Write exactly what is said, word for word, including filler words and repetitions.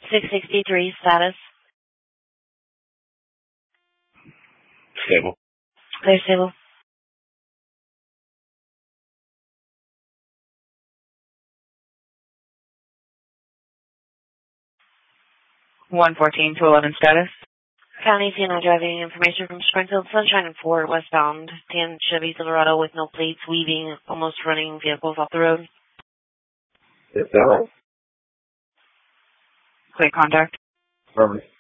six sixty-three, status. Stable. Clear stable. one fourteen to eleven status. County C N I driving information from Springfield, Sunshine and Ford, westbound. ten Chevy Silverado with no plates, weaving, almost running vehicles off the road. Is that right? Clear contact. Affirmative.